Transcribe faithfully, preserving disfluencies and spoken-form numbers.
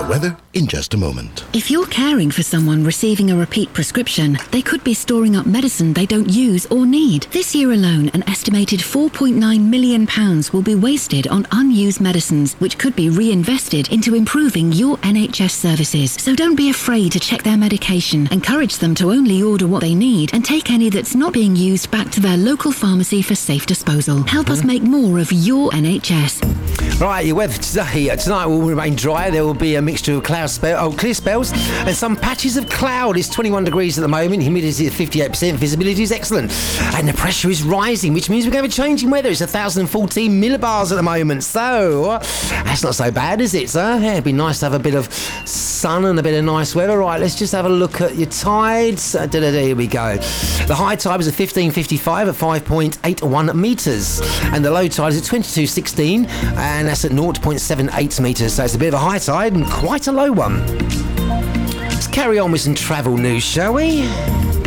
weather in just a moment. If you're caring for someone receiving a repeat prescription, they could be storing up medicine they don't use or need. This year alone, an estimated four point nine million pounds will be wasted on unused medicines, which could be reinvested into improving your N H S services. So don't be afraid to check their medication. Encourage them to only order what they need and take any that's not being used back to their local pharmacy for safe disposal. Help us make more of your N H S. Right, your weather today, tonight will remain dry. There will be a mixture of cloud spell, oh, clear spells and some patches of cloud. It's twenty-one degrees at the moment, humidity at fifty-eight percent, visibility is excellent. And the pressure is rising, which means we're going to have a change in weather. It's one thousand fourteen millibars at the moment. So, that's not so bad, is it, sir? Yeah, it'd be nice to have a bit of sun and a bit of nice weather. Right, let's just have a look at your tides. Uh, da, da, da, here we go. The high tide was at fifteen fifty-five at five point eight one metres. And the low tide is at twenty-two sixteen, and that's at zero point seven eight metres. So it's a bit of a high tide and quite a low one. Let's carry on with some travel news, shall we?